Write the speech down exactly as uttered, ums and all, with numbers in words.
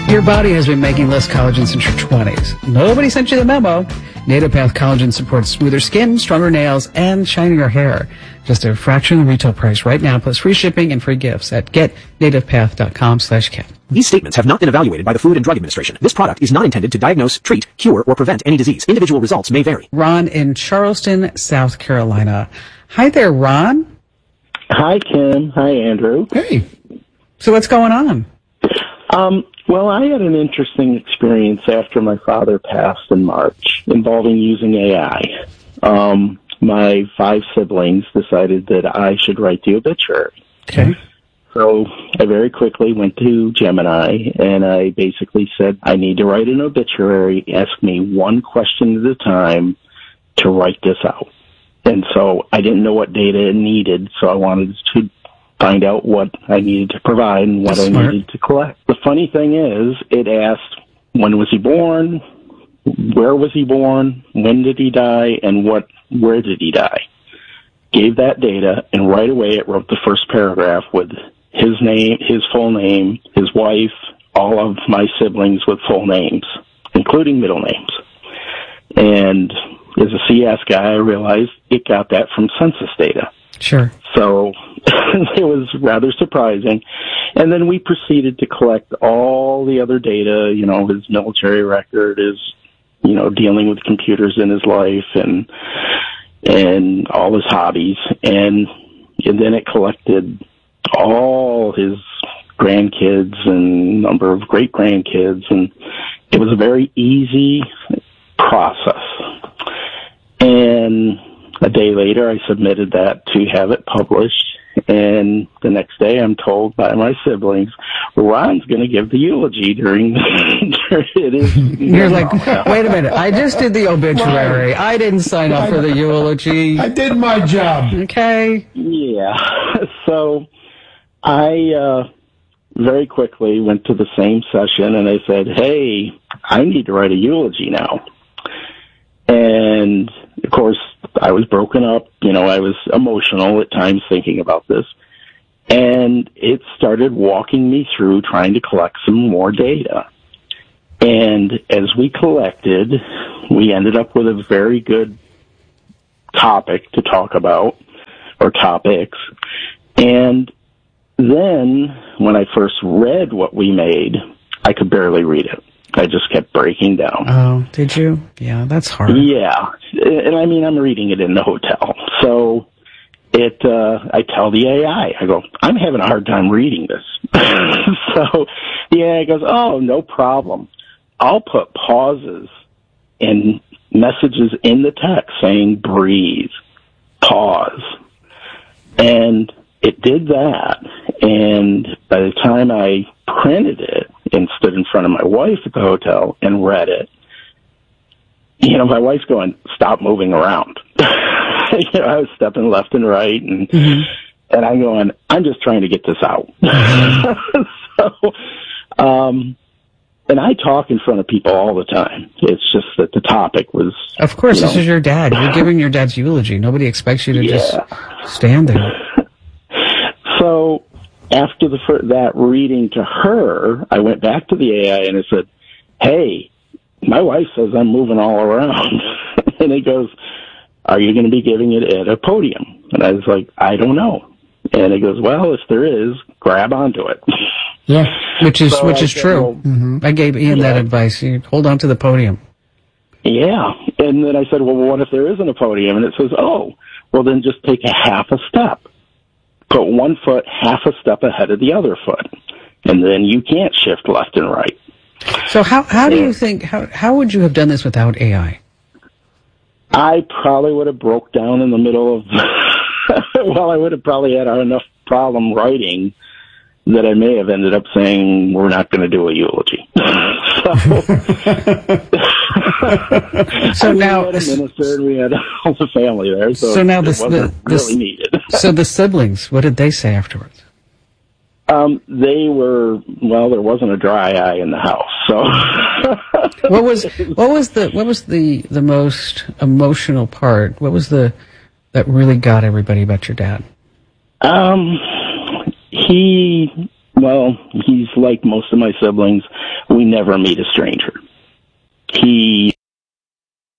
Your body has been making less collagen since your twenties. Nobody sent you the memo. NativePath Collagen supports smoother skin, stronger nails, and shinier hair. Just a fraction of the retail price right now, plus free shipping and free gifts at getnativepath.com slash Ken. These statements have not been evaluated by the Food and Drug Administration. This product is not intended to diagnose, treat, cure, or prevent any disease. Individual results may vary. Ron in Charleston, South Carolina. Hi there, Ron. Hi, Ken. Hi, Andrew. Hey. So what's going on? Um, well, I had an interesting experience after my father passed in March involving using A I. Um, my five siblings decided that I should write the obituary. Okay. So I very quickly went to Gemini, and I basically said, I need to write an obituary. Ask me one question at a time to write this out. And so I didn't know what data it needed, so I wanted to find out what I needed to provide and what That's I smart. needed to collect. The funny thing is, it asked, when was he born, where was he born, when did he die, and what, where did he die? Gave that data, and right away it wrote the first paragraph with his name, his full name, his wife, all of my siblings with full names, including middle names. And as a C S guy, I realized it got that from census data. Sure. So it was rather surprising. And then we proceeded to collect all the other data, you know, his military record, his, you know, dealing with computers in his life and, and all his hobbies. And, and then it collected all his grandkids and number of great grandkids. And it was a very easy process. And a day later, I submitted that to have it published, and the next day I'm told by my siblings, Ron's going to give the eulogy during it is. You're like, wait a minute, I just did the obituary. I didn't sign up for the eulogy. I did my job. Okay. Yeah. So I uh, very quickly went to the same session, and I said, hey, I need to write a eulogy now. And, of course, I was broken up. You know, I was emotional at times thinking about this. And it started walking me through trying to collect some more data. And as we collected, we ended up with a very good topic to talk about, or topics. And then when I first read what we made, I could barely read it. I just kept breaking down. Oh, did you? Yeah, that's hard. Yeah. And I mean, I'm reading it in the hotel. So it, uh, I tell the A I, I go, I'm having a hard time reading this. So the A I goes, oh, no problem. I'll put pauses and messages in the text saying breathe, pause. And it did that. And by the time I printed it and stood in front of my wife at the hotel and read it, you know, my wife's going, stop moving around. You know, I was stepping left and right, and mm-hmm. and I'm going, I'm just trying to get this out. Mm-hmm. So, um, and I talk in front of people all the time. It's just that the topic was... Of course, you know, this is your dad. You're giving your dad's eulogy. Nobody expects you to yeah. just stand there. So after the that reading to her, I went back to the A I and I said, hey, my wife says I'm moving all around. And it goes, are you going to be giving it at a podium? And I was like, I don't know. And it goes, well, if there is, grab onto it. Yeah, which is so which I is said, true. well, mm-hmm. I gave Ian yeah. that advice. You hold on to the podium. Yeah. And then I said, well, what if there isn't a podium? And it says, oh, well, then just take a half a step. Put one foot half a step ahead of the other foot. And then you can't shift left and right. So how how do you think, how how would you have done this without A I? I probably would have broke down in the middle of, well, I would have probably had enough problem writing that I may have ended up saying, we're not going to do a eulogy. So, so now, we had a minister and we had all the family there, so, so now it this, wasn't the, this, really needed. So the siblings, what did they say afterwards? Um, they were, well, there wasn't a dry eye in the house, so. What was, what was the, what was the, the most emotional part? What was the, that really got everybody about your dad? Um, he, well, he's like most of my siblings, we never meet a stranger. He